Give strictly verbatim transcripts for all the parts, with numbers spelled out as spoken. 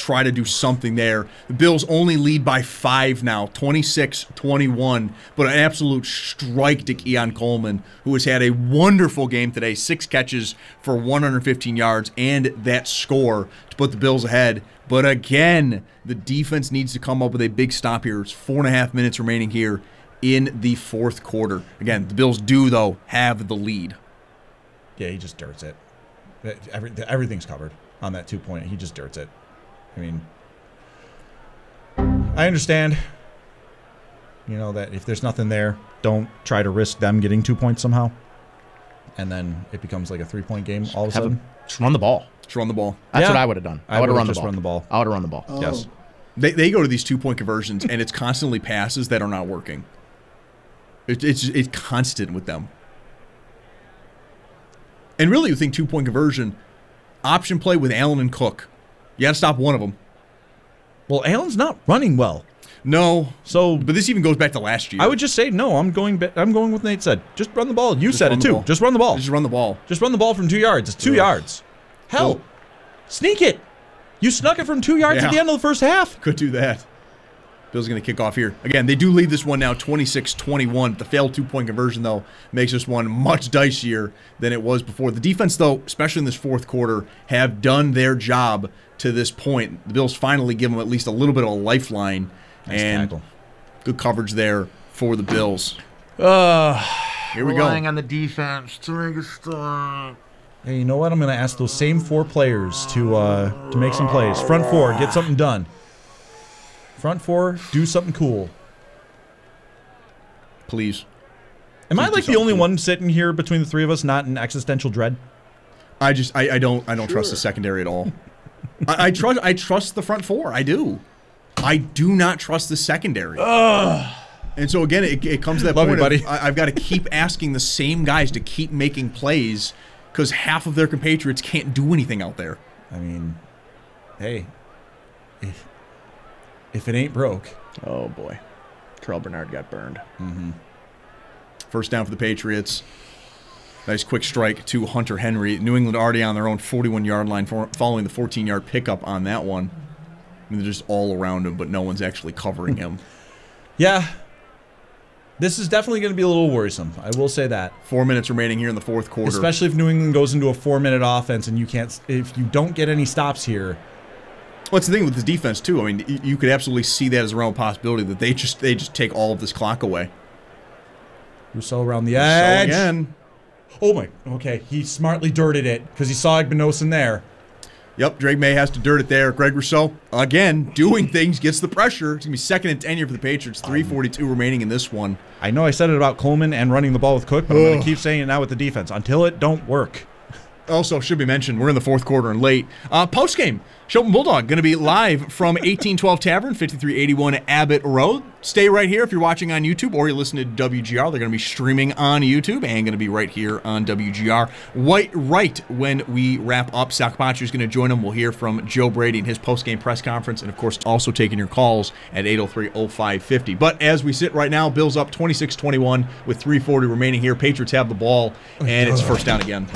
try to do something there. The Bills only lead by five now, twenty-six twenty-one, but an absolute strike to Keon Coleman, who has had a wonderful game today, six catches for one hundred fifteen yards and that score to put the Bills ahead. But again, the defense needs to come up with a big stop here. It's four and a half minutes remaining here in the fourth quarter. Again, the Bills do, though, have the lead. Yeah, he just dirts it. Every, everything's covered on that two-point. He just dirts it. I mean, I understand, you know, that if there's nothing there, don't try to risk them getting two points somehow. And then it becomes like a three-point game all of a Have sudden. A, just run the ball. Just run the ball. That's Yeah. what I would have done. I, I would have run, just the ball. run the ball. I would have run the ball. Oh. Yes. They they go to these two-point conversions, and it's constantly passes that are not working. It, it's it's constant with them. And really, you think two-point conversion, option play with Allen and Cook. You got to stop one of them. Well, Allen's not running well. No. So, But this even goes back to last year. I would just say no. I'm going. Ba- I'm going with Nate said. Just run the ball. You Just said run it the too. ball. Just run the ball. Just run the ball. Just run the ball from two yards. It's two Ugh. yards. Hell, Well- sneak it. You snuck it from two yards Yeah. at the end of the first half. Could do that. Bills going to kick off here. Again, they do lead this one now twenty-six twenty-one. The failed two-point conversion, though, makes this one much dicier than it was before. The defense, though, especially in this fourth quarter, have done their job to this point. The Bills finally give them at least a little bit of a lifeline. Nice and tackle. Good coverage there for the Bills. Uh, Here we go. Relying on the defense to make a stop. Hey, you know what? I'm going to ask those same four players to uh, to make some plays. Front four, get something done. Front four, do something cool. Please. Am I Please do like the something only cool. one sitting here between the three of us, not in existential dread? I just I, I don't I don't trust the secondary at all. I, I trust I trust the front four. I do. I do not trust the secondary. Ugh. And so again, it, it comes to that Love point you, buddy. of I, I've got to keep asking the same guys to keep making plays because half of their compatriots can't do anything out there. I mean, hey, if, if it ain't broke. Oh, boy. Terrell Bernard got burned. Mm-hmm. First down for the Patriots. Nice quick strike to Hunter Henry. New England already on their own forty-one-yard line for, following the fourteen-yard pickup on that one. I mean, they're just all around him, but no one's actually covering him. Yeah. This is definitely going to be a little worrisome. I will say that. Four minutes remaining here in the fourth quarter. Especially if New England goes into a four-minute offense and you can't, if you don't get any stops here. What's the thing with this defense too? I mean, you could absolutely see that as a real possibility that they just they just take all of this clock away. Rousseau around the So edge. again, Oh my. Okay, he smartly dirted it because he saw Igbinosin there. yep, Drake May has to dirt it there. Greg Rousseau, again, doing things, gets the pressure. It's going to be second and ten here for the Patriots. three forty-two remaining in this one. I know I said it about Coleman and running the ball with Cook, but I'm going Ugh. to keep saying it now with the defense until it don't work. Also, should be mentioned, we're in the fourth quarter and late. Uh, post-game, Shelton Bulldog going to be live from eighteen twelve Tavern, fifty-three eighty-one Abbott Road. Stay right here if you're watching on YouTube or you're listening to W G R. They're going to be streaming on YouTube and going to be right here on W G R. Right, right when we wrap up, Sal Capaccio is going to join them. We'll hear from Joe Brady in his post-game press conference and, of course, also taking your calls at eight oh three oh five fifty. But as we sit right now, Bills up twenty-six twenty-one with three forty remaining here. Patriots have the ball, and it's first down again.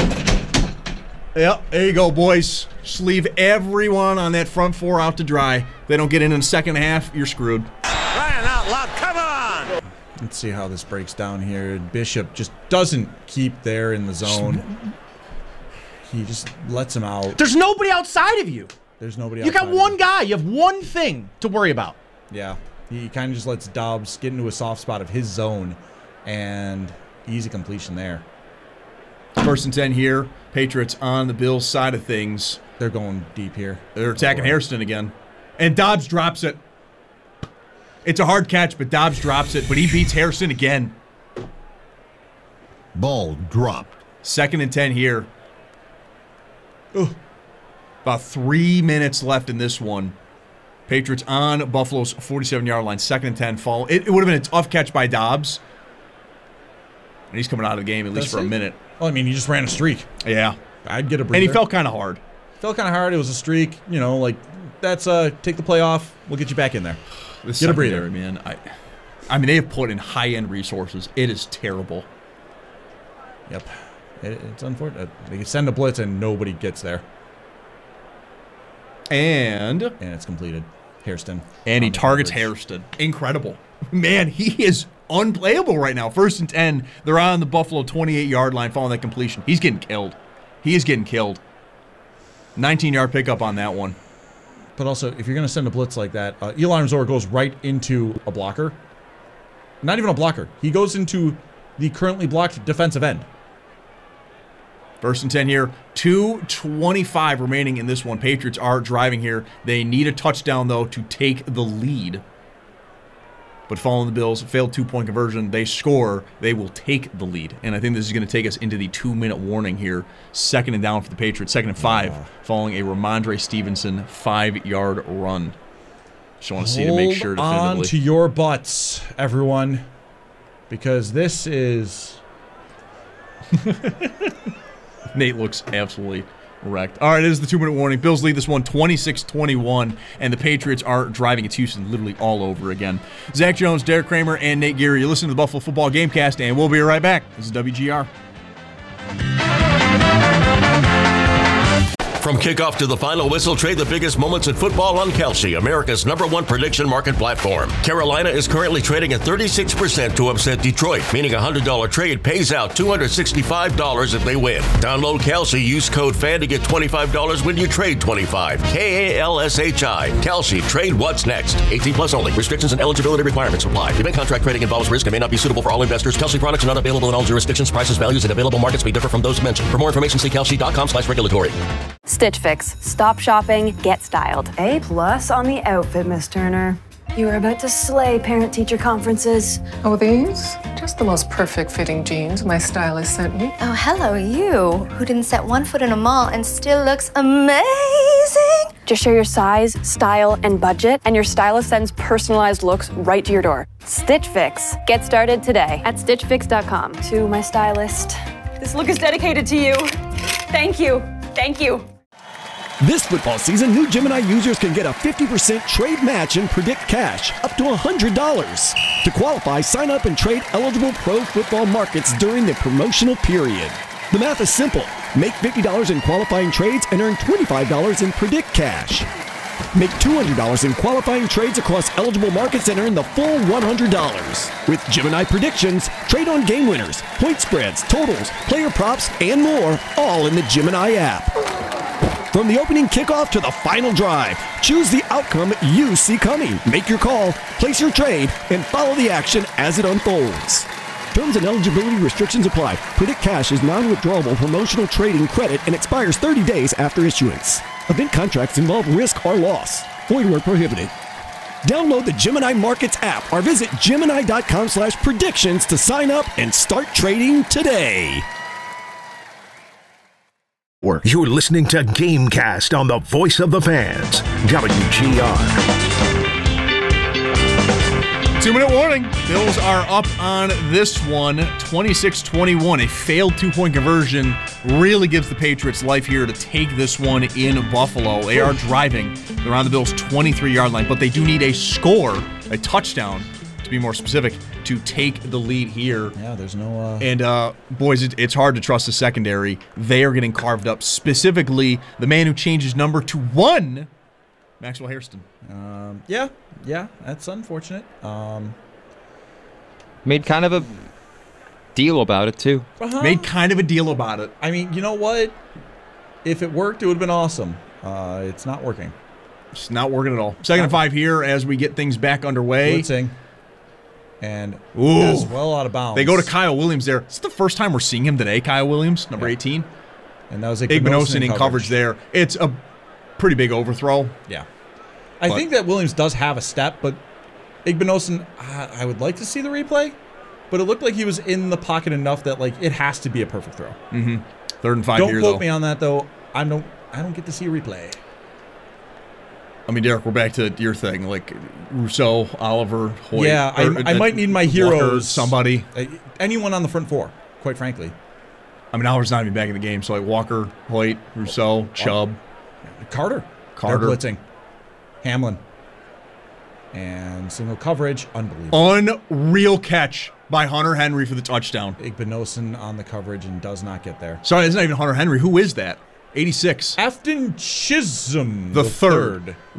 Yep, there you go, boys. Just leave everyone on that front four out to dry. If they don't get in in the second half, you're screwed. Crying out loud, come on! Let's see how this breaks down here. Bishop just doesn't keep there in the zone. He just lets him out. There's nobody outside of you. There's nobody You got outside of one him. guy. You have one thing to worry about. Yeah. He kind of just lets Dobbs get into a soft spot of his zone, and easy completion there. First and ten here. Patriots on the Bills side of things. They're going deep here. They're attacking Oh, boy. Hairston again. And Dobbs drops it. It's a hard catch, but Dobbs drops it. But he beats Hairston again. Ball dropped. Second and ten here. Ugh. About three minutes left in this one. Patriots on Buffalo's forty-seven-yard line. Second and ten. Fall. It, it would have been a tough catch by Dobbs. And he's coming out of the game at least Does for a he? minute. Well, I mean, he just ran a streak. Yeah. I'd get a breather. And he felt kind of hard. Felt kind of hard. It was a streak. You know, like, that's, uh, take the play off. We'll get you back in there. The Get a breather. secondary, man. I, I mean, they have put in high-end resources. It is terrible. Yep. It, it's unfortunate. They send a blitz and nobody gets there. And And it's completed. Hairston. and he on the targets coverage. Hairston. Incredible. Man, he is unplayable right now. First and ten. They're on the Buffalo twenty-eight-yard line following that completion. He's getting killed. He is getting killed. nineteen-yard pickup on that one. But also, if you're going to send a blitz like that, uh, Eli Ramsor goes right into a blocker. Not even a blocker. He goes into the currently blocked defensive end. First and ten here. two twenty-five remaining in this one. Patriots are driving here. They need a touchdown, though, to take the lead. But following the Bills, failed two-point conversion. They score. They will take the lead. And I think this is going to take us into the two-minute warning here. Second and down for the Patriots. Second and five, Yeah. following a Ramondre Stevenson five-yard run. Just want to see to Hold make sure on definitively. to your butts, everyone, because this is... Nate looks absolutely wrecked. All right, it is the two-minute warning. Bills lead this one twenty-six twenty-one, and the Patriots are driving at Houston literally all over again. Zach Jones, Derek Kramer, and Nate Geary. You listen to the Buffalo Football Gamecast, and we'll be right back. This is W G R. From kickoff to the final whistle, trade the biggest moments in football on Kelsey, America's number one prediction market platform. Carolina is currently trading at thirty-six percent to upset Detroit, meaning a one hundred dollars trade pays out two hundred sixty-five dollars if they win. Download Kelsey, use code FAN to get twenty-five dollars when you trade twenty-five. K A L S H I. Kelsey, trade what's next. eighteen plus only. Restrictions and eligibility requirements apply. Event contract trading involves risk and may not be suitable for all investors. Kelsey products are not available in all jurisdictions. Prices, values, and available markets may differ from those mentioned. For more information, see kelsey.com slash regulatory. Stitch Fix. Stop shopping, get styled. A plus on the outfit, Miss Turner. You are about to slay parent-teacher conferences. Oh, these? Just the most perfect fitting jeans my stylist sent me. Oh, hello, you, who didn't set one foot in a mall and still looks amazing. Just share your size, style, and budget, and your stylist sends personalized looks right to your door. Stitch Fix. Get started today at stitch fix dot com. To my stylist. This look is dedicated to you. Thank you. Thank you. This football season, new Gemini users can get a fifty percent trade match and predict cash up to one hundred dollars. To qualify, sign up and trade eligible pro football markets during the promotional period. The math is simple. Make fifty dollars in qualifying trades and earn twenty-five dollars in predict cash. Make two hundred dollars in qualifying trades across eligible markets and earn the full one hundred dollars. With Gemini Predictions, trade on game winners, point spreads, totals, player props, and more, all in the Gemini app. From the opening kickoff to the final drive, choose the outcome you see coming. Make your call, place your trade, and follow the action as it unfolds. Terms and eligibility restrictions apply. Predict Cash is non-withdrawable promotional trading credit and expires thirty days after issuance. Event contracts involve risk or loss. Void where prohibited. Download the Gemini Markets app or visit Gemini.com slash predictions to sign up and start trading today. You're listening to Gamecast on the Voice of the Fans, W G R. Two-minute warning. Bills are up on this one, twenty-six twenty-one. A failed two-point conversion really gives the Patriots life here to take this one in Buffalo. They are driving. They're on the Bills' twenty-three-yard line, but they do need a score, a touchdown, to be more specific, to take the lead here. Yeah, there's no... Uh... And, uh, boys, it, it's hard to trust the secondary. They are getting carved up. Specifically, the man who changes number to one, Maxwell Hairston. Um, yeah, yeah, that's unfortunate. Um, Made kind of a deal about it, too. uh-huh. Made kind of a deal about it. I mean, you know what? If it worked, it would have been awesome. Uh, it's not working. It's not working at all. Second and five here as we get things back underway. Blitzing. And Ooh. as well out of bounds. They go to Kyle Williams there. It's the first time we're seeing him today, Kyle Williams, number yeah. eighteen. And that was Igbinosun in in coverage. coverage there. It's a pretty big overthrow. Yeah. I but. think that Williams does have a step, but Igbinosun, uh, I would like to see the replay, but it looked like he was in the pocket enough that like it has to be a perfect throw. Mm-hmm. Third and five don't here, quote though. me on that, though. I don't, I don't get to see a replay. I mean, Derek, we're back to your thing, like Rousseau, Oliver, Hoyt. Yeah, I, or, I uh, might need my Walker, heroes. somebody. Uh, anyone on the front four, quite frankly. I mean, Oliver's not even back in the game, so like Walker, Hoyt, Rousseau, Chubb. Carter. Carter. They're blitzing. Hamlin. And single coverage. Unbelievable. Unreal catch by Hunter Henry for the touchdown. Igbinosun on the coverage and does not get there. Sorry, it's not even Hunter Henry. Who is that? eighty-six. Afton Chisholm The third.